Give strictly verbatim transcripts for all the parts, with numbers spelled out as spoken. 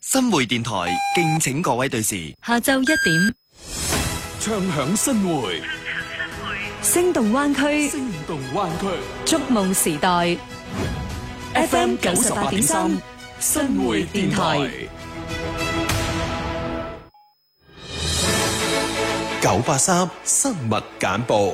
新會電台敬請各位對視。 下晝一點， 唱響新會， 聲動灣區， 聲動灣區， 觸夢時代。F M 九十八點三，新會電台。 九八三新聞簡報。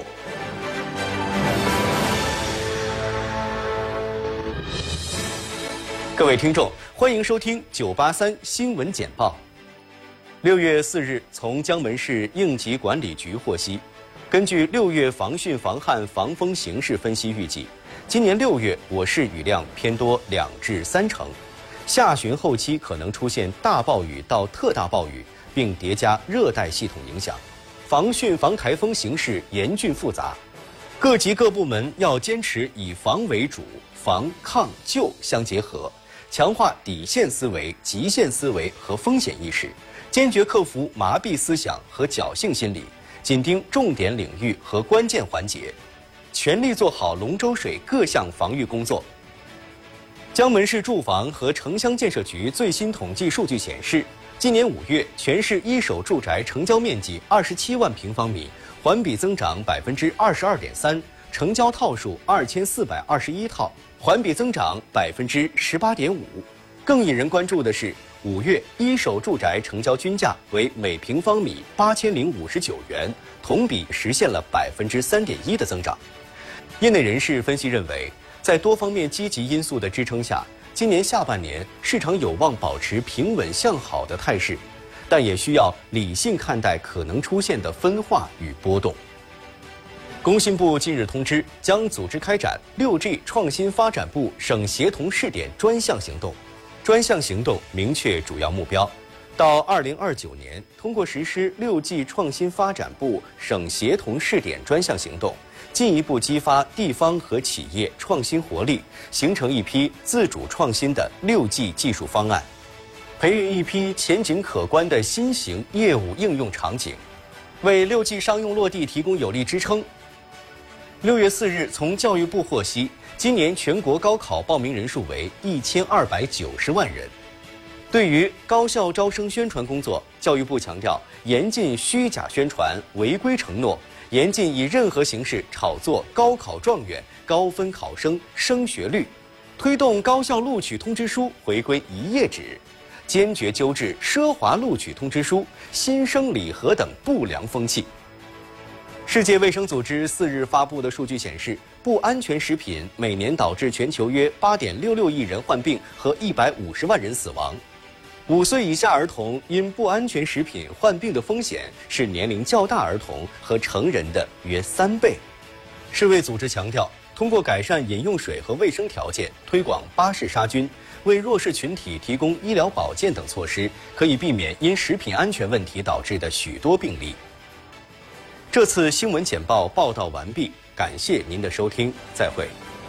各位聽眾，歡迎收聽九八三新聞簡報。六月四日，從江門市應急管理局獲悉，根據六月防汛防旱防風形勢分析預計，今年六月我市雨量偏多兩至三成，下旬後期可能出現大暴雨到特大暴雨，並疊加熱帶系統影響，防汛防颱風形勢嚴峻複雜。各級各部門要堅持以防為主，防抗救相結合，強化底線思維、極限思維和風險意識，堅決克服麻痹思想和僥倖心理，緊盯重點領域和關鍵環節，全力做好龍舟水各項防禦工作。江門市住房和城鄉建設局最新統計數據顯示，今年五月全市一手住宅成交面積二十七萬平方米，環比增長百分之二十二點三，成交套數二千四百二十一套，環比增長百分之十八點五。更引人關注的是，五月一手住宅成交均價為每平方米八千零五十九元，同比實現了百分之三點一的增長。業內人士分析認為，在多方面積極因素的支撐下，今年下半年市場有望保持平穩向好的態勢，但也需要理性看待可能出現的分化與波動。工信部近日通知，將組織開展六 G 創新發展部省協同試點專項行動。專項行動明確主要目標，到二零二九年，通過實施六 G 創新發展部省協同試點專項行動，進一步激發地方和企業創新活力，形成一批自主創新的六 G 技術方案，培育一批前景可觀的新型業務應用場景，為六 G 商用落地提供有力支撐。六月四日，從教育部獲悉，今年全國高考報名人數為一千二百九十萬人。對於高校招生宣傳工作，教育部強調，嚴禁虛假宣傳、違規承諾，嚴禁以任何形式炒作高考狀元、高分考生升學率，推動高校錄取通知書回歸一頁紙，堅決糾治奢華錄取通知書、新生禮盒等不良風氣。世界衛生組織四日發布的數據顯示，不安全食品每年導致全球約八點六六億人患病和一百五十萬人死亡。五歲以下兒童因不安全食品患病的風險是年齡較大兒童和成人的約三倍。世衛組織強調，通過改善飲用水和衛生條件，推廣巴氏殺菌，為弱勢群體提供醫療保健等措施，可以避免因食品安全問題導致的許多病例。這次新聞簡報報道完畢，感謝您的收聽，再會。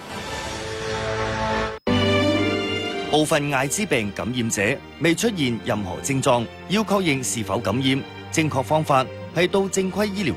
部分艾滋病感染者未出現任何症狀，要確認是否感染，正確方法係到正規醫療